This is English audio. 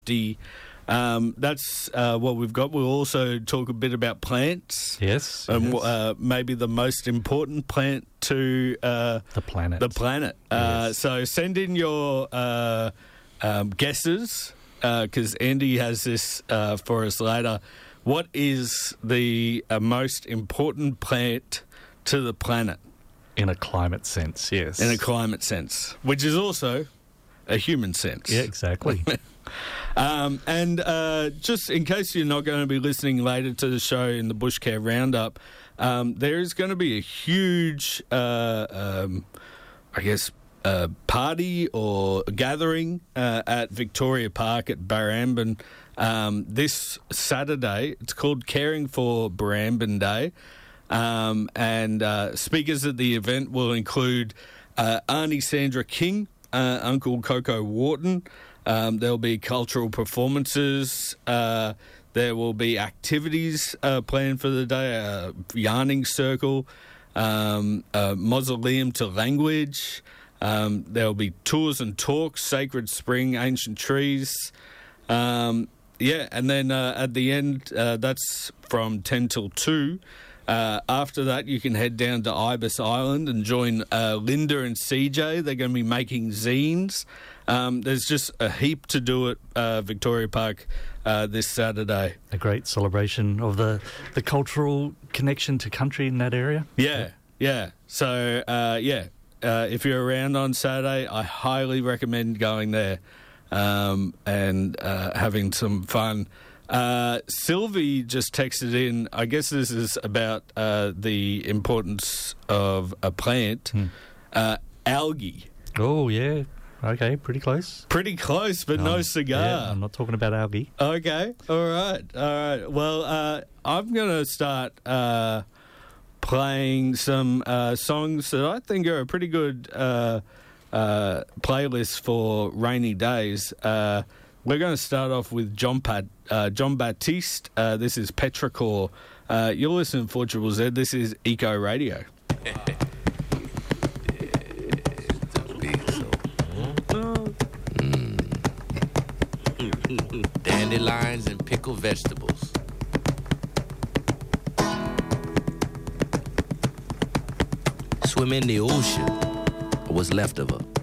That's what we've got. We'll also talk a bit about plants. Yes. Maybe the most important plant to the planet. Yes. So send in your guesses, because Andy has this for us later. What is the most important plant to the planet? In a climate sense, yes. In a climate sense, which is also a human sense. Yeah, exactly. And just in case you're not going to be listening later to the show in the Bushcare Roundup, there is going to be a huge, party or gathering at Victoria Park at Barrambin this Saturday. It's called Caring for Barrambin Day. And speakers at the event will include Auntie Sandra King, Uncle Coco Wharton. There'll be cultural performances. There will be activities planned for the day, yarning circle, mausoleum to language. There'll be tours and talks, sacred spring, ancient trees. And then at the end, that's from 10 till 2. After that, you can head down to Ibis Island and join Linda and CJ. They're going to be making zines. There's just a heap to do at Victoria Park this Saturday. A great celebration of the cultural connection to country in that area. Yeah. So, if you're around on Saturday, I highly recommend going there and having some fun. Sylvie just texted in, I guess this is about the importance of a plant, algae. Oh, yeah. Okay, pretty close. Pretty close, but no cigar. Yeah, I'm not talking about algae. Okay, all right. Well, I'm going to start playing some songs that I think are a pretty good playlist for rainy days. We're going to start off with John Baptiste. This is Petrichor. You're listening to 4ZZZ. This is Eco Radio. Dandelions and pickled vegetables. Swim in the ocean, or what's left of her.